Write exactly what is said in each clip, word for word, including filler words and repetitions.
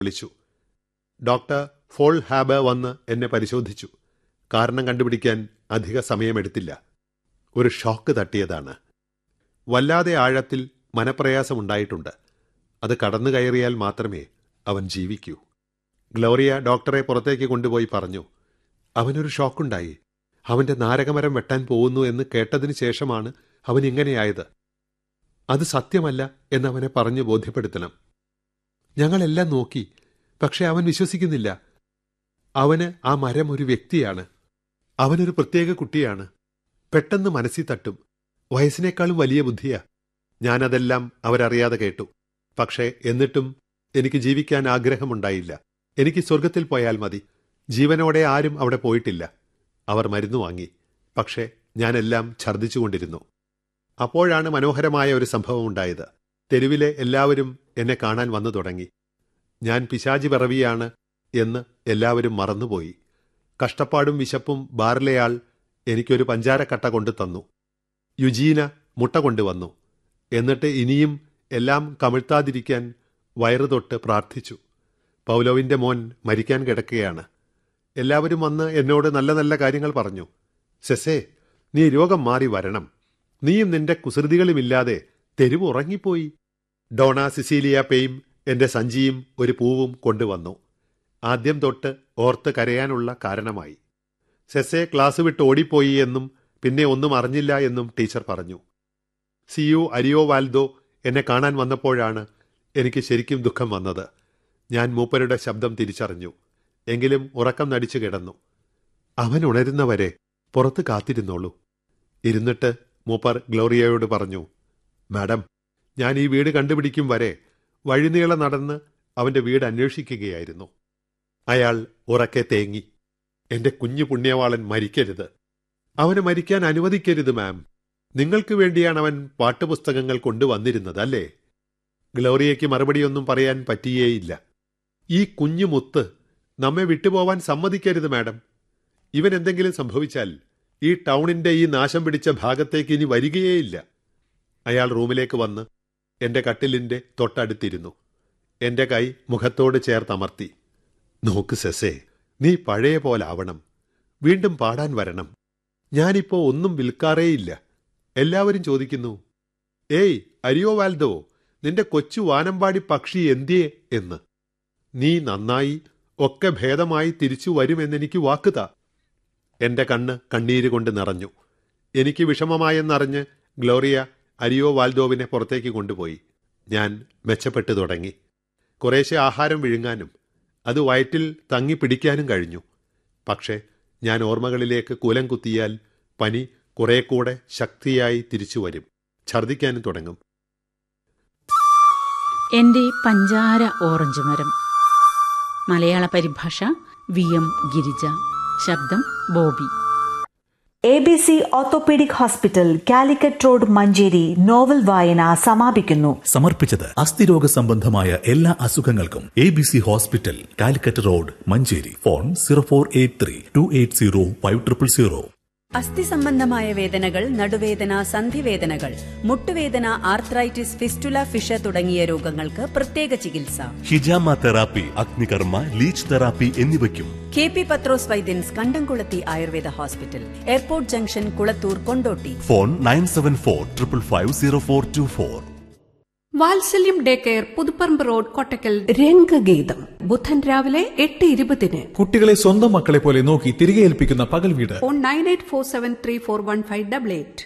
വിളിച്ചു. Doctor fall ഹാബ് വന്ന് എന്നെ പരിശോധിച്ചു. കാരണം കണ്ടുപിടിക്കാൻ അധിക സമയമെടുത്തില്ല. ഒരു ഷോക്ക് തട്ടിയതാണ്. വല്ലാതെ ആഴത്തിൽ മനപ്രയാസമുണ്ടായിട്ടുണ്ട്. അത് കടന്നു കയറിയാൽ മാത്രമേ അവൻ ജീവിക്കൂ. ഗ്ലോറിയ ഡോക്ടറെ പുറത്തേക്ക് കൊണ്ടുപോയി പറഞ്ഞു, അവനൊരു ഷോക്കുണ്ടായി. അവന്റെ നാരകമരം വെട്ടാൻ പോകുന്നു എന്ന് കേട്ടതിന് ശേഷമാണ് അവൻ ഇങ്ങനെയായത്. അത് സത്യമല്ല എന്നവനെ പറഞ്ഞു ബോധ്യപ്പെടുത്തണം. ഞങ്ങളെല്ലാം നോക്കി, പക്ഷെ അവൻ വിശ്വസിക്കുന്നില്ല. അവന് ആ മരം ഒരു വ്യക്തിയാണ്. അവനൊരു പ്രത്യേക കുട്ടിയാണ്. പെട്ടെന്ന് മനസ്സിൽ തട്ടും. വയസ്സിനേക്കാളും വലിയ ബുദ്ധിയാ. ഞാനതെല്ലാം അവരറിയാതെ കേട്ടു. പക്ഷേ എന്നിട്ടും എനിക്ക് ജീവിക്കാൻ ആഗ്രഹമുണ്ടായില്ല. എനിക്ക് സ്വർഗത്തിൽ പോയാൽ മതി. ജീവനോടെ ആരും അവിടെ പോയിട്ടില്ല. അവർ മരുന്ന് വാങ്ങി. പക്ഷേ ഞാനെല്ലാം ഛർദ്ദിച്ചുകൊണ്ടിരുന്നു. അപ്പോഴാണ് മനോഹരമായ ഒരു സംഭവം ഉണ്ടായത്. തെരുവിലെ എല്ലാവരും എന്നെ കാണാൻ വന്നു തുടങ്ങി. ഞാൻ പിശാചി പിറവിയാണ് എന്ന് എല്ലാവരും മറന്നുപോയി. കഷ്ടപ്പാടും വിശപ്പും ബാറിലെയാൾ എനിക്കൊരു പഞ്ചാരക്കട്ട കൊണ്ടു തന്നു. യുജീന മുട്ട കൊണ്ടുവന്നു. എന്നിട്ട് ഇനിയും എല്ലാം കമിഴ്ത്താതിരിക്കാൻ വയറു തൊട്ട് പ്രാർത്ഥിച്ചു. പൗലോവിന്റെ മോൻ മരിക്കാൻ കിടക്കുകയാണ്. എല്ലാവരും വന്ന് എന്നോട് നല്ല നല്ല കാര്യങ്ങൾ പറഞ്ഞു. സെസേ, നീ രോഗം മാറി വരണം. നീയും നിന്റെ കുസൃതികളുമില്ലാതെ തെരുവ് ഉറങ്ങിപ്പോയി. ഡോണ സിസീലിയ പെയും എന്റെ സഞ്ചിയും ഒരു പൂവും കൊണ്ടുവന്നു. ആദ്യം തൊട്ട് ഓർത്ത് കരയാനുള്ള കാരണമായി. സെസെ ക്ലാസ് വിട്ട് ഓടിപ്പോയി എന്നും പിന്നെ ഒന്നും അറിഞ്ഞില്ല എന്നും ടീച്ചർ പറഞ്ഞു. സിയു അരിയോ വാൽദോ എന്നെ കാണാൻ വന്നപ്പോഴാണ് എനിക്ക് ശരിക്കും ദുഃഖം വന്നത്. ഞാൻ മൂപ്പരുടെ ശബ്ദം തിരിച്ചറിഞ്ഞു. എങ്കിലും ഉറക്കം നടിച്ചു കിടന്നു. അവൻ ഉണരുന്നവരെ പുറത്ത് കാത്തിരുന്നോളൂ. ഇരുന്നിട്ട് മൂപ്പർ ഗ്ലോറിയയോട് പറഞ്ഞു, മാഡം, ഞാൻ ഈ വീട് കണ്ടുപിടിക്കും വരെ വഴിനീളെ നടന്ന് അവന്റെ വീട് അന്വേഷിക്കുകയായിരുന്നു. അയാൾ ഉറക്കെ തേങ്ങി. എന്റെ കുഞ്ഞു പുണ്യവാളൻ മരിക്കരുത്. അവന് മരിക്കാൻ അനുവദിക്കരുത് മാം. നിങ്ങൾക്ക് വേണ്ടിയാണ് അവൻ പാട്ടുപുസ്തകങ്ങൾ കൊണ്ടുവന്നിരുന്നത് അല്ലേ? ഗ്ലോറിയയ്ക്ക് മറുപടിയൊന്നും പറയാൻ പറ്റിയേയില്ല. ഈ കുഞ്ഞു മുത്ത് നമ്മെ വിട്ടുപോവാൻ സമ്മതിക്കരുത് മാഡം. ഇവൻ എന്തെങ്കിലും സംഭവിച്ചാൽ ഈ ടൗണിന്റെ ഈ നാശം പിടിച്ച ഭാഗത്തേക്ക് ഇനി വരികയേയില്ല. അയാൾ റൂമിലേക്ക് വന്ന് എന്റെ കട്ടിലിന്റെ തൊട്ടടുത്തിരുന്നു. എന്റെ കൈ മുഖത്തോട് ചേർത്തമർത്തി. നോക്ക് സെസേ, നീ പഴയ പോലാവണം. വീണ്ടും പാടാൻ വരണം. ഞാനിപ്പോ ഒന്നും വിൽക്കാറേയില്ല. എല്ലാവരും ചോദിക്കുന്നു, ഏയ് അരിയോ വാൽദോ, നിന്റെ കൊച്ചു വാനമ്പാടി പക്ഷി എന്തിയെ എന്ന്. നീ നന്നായി ഒക്കെ ഭേദമായി തിരിച്ചു വരുമെന്നെനിക്ക് വാക്കുതാ. എന്റെ കണ്ണ് കണ്ണീര് കൊണ്ട് നിറഞ്ഞു. എനിക്ക് വിഷമമായെന്നറിഞ്ഞ് ഗ്ലോറിയ അരിയോ വാൽദോവിനെ പുറത്തേക്ക് കൊണ്ടുപോയി. ഞാൻ മെച്ചപ്പെട്ടു തുടങ്ങി. കുറേശ്ശെ ആഹാരം വിഴുങ്ങാനും അത് വയറ്റിൽ തങ്ങി പിടിക്കാനും കഴിഞ്ഞു. പക്ഷേ ഞാൻ ഓർമ്മകളിലേക്ക് കൂലം കുത്തിയാൽ പനി കുറെ കൂടെ ശക്തിയായി തിരിച്ചു വരും. ഛർദ്ദിക്കാനും തുടങ്ങും. എന്റെ പഞ്ചാര ഓറഞ്ച് മരം. മലയാള പരിഭാഷ വി എം ഗിരിജ. ശബ്ദം Bobby. A B C orthopaedic hospital, Calicut road, Manjeri. Novel വായന സമാപിക്കുന്നു. സമർപ്പിച്ചത് അസ്ഥിരോഗ സംബന്ധമായ എല്ലാ അസുഖങ്ങൾക്കും A B C hospital, Calicut road, Manjeri. Phone zero four eight three to eight zero five triple zero. അസ്ഥി സംബന്ധമായ വേദനകൾ, നടുവേദന, സന്ധിവേദനകൾ, മുട്ടുവേദന, ആർത്രൈറ്റിസ്, ഫിസ്റ്റുല, ഫിഷ തുടങ്ങിയ രോഗങ്ങൾക്ക് പ്രത്യേക ചികിത്സ. ഹിജാമ തെറാപ്പി, അഗ്നികർമ്മ, ലീച്ച് തെറാപ്പി എന്നിവയ്ക്കും കെ പി പത്രോസ് വൈദ്യൻസ്, കണ്ടംകുളത്തി Ayurveda hospital, airport junction, Kulathur, Kondotty. Phone nine seven four triple five zero four to four. വാത്സല്യം day care, Puthuparamba road, Kottakkal. രംഗഗീതം ബുധൻ രാവിലെ എട്ട് ഇരുപതിന്. കുട്ടികളെ സ്വന്തം മക്കളെ പോലെ നോക്കി തിരികെ ഏൽപ്പിക്കുന്ന പകൽ വീട്. Phone nine eight four seven three four one five double eight.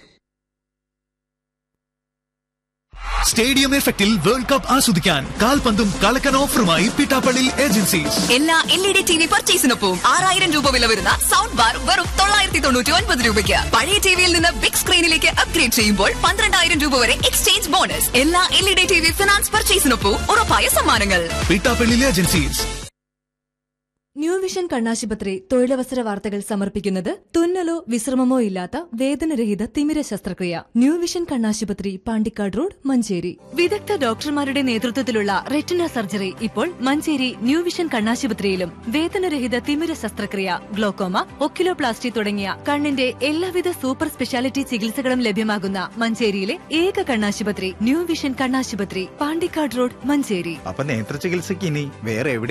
Stadium എഫക്റ്റിൽ വേൾഡ് കപ്പ് ആസ്വദിക്കാൻ കാൽപന്തും കളക്കൻ ഓഫറുമായി പിട്ടാപ്പള്ളി ഏജൻസീസ്. എല്ലാ L E D T V പർച്ചേസിനൊപ്പം ആറായിരം രൂപ വില വരുന്ന സൗണ്ട് ബാർ വെറും തൊള്ളായിരത്തി തൊണ്ണൂറ്റി ഒൻപത് രൂപയ്ക്ക്. പഴയ ടിവിയിൽ നിന്ന് ബിഗ് സ്ക്രീനിലേക്ക് അപ്ഗ്രേഡ് ചെയ്യുമ്പോൾ പന്ത്രണ്ടായിരം രൂപ വരെ എക്സ്ചേഞ്ച് ബോണസ്. എല്ലാ L E D T V finance പർച്ചേസിനൊപ്പം ഉറപ്പായ സമ്മാനങ്ങൾ. പിട്ടാപ്പള്ളി ഏജൻസീസ്. ന്യൂ വിഷൻ കണ്ണാശുപത്രി തൊഴിലവസര വാർത്തകൾ സമർപ്പിക്കുന്നത് തുന്നലോ വിശ്രമമോ ഇല്ലാത്ത വേദനരഹിത തിമിര ശസ്ത്രക്രിയ. ന്യൂ വിഷൻ കണ്ണാശുപത്രി, പാണ്ടിക്കാട് റോഡ്, മഞ്ചേരി. വിദഗ്ധ ഡോക്ടർമാരുടെ നേതൃത്വത്തിലുള്ള റെറ്റിന സർജറി ഇപ്പോൾ മഞ്ചേരി ന്യൂ വിഷൻ കണ്ണാശുപത്രിയിലും. വേദനരഹിത തിമിര ശസ്ത്രക്രിയ, ഗ്ലോക്കോമ, ഒക്കിലോപ്ലാസ്റ്റി തുടങ്ങിയ കണ്ണിന്റെ എല്ലാവിധ സൂപ്പർ സ്പെഷ്യാലിറ്റി ചികിത്സകളും ലഭ്യമാകുന്ന മഞ്ചേരിയിലെ ഏക കണ്ണാശുപത്രി ന്യൂ വിഷൻ കണ്ണാശുപത്രി, പാണ്ടിക്കാട് റോഡ്, മഞ്ചേരി. അപ്പൊ നേത്ര ചികിത്സയ്ക്ക് ഇനി വേറെ എവിടെ